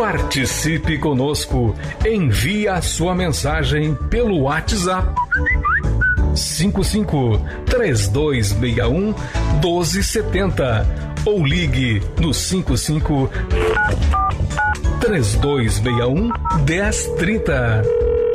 Participe conosco. Envie a sua mensagem pelo WhatsApp 55-3261-1270 ou ligue no 55-3261-1030.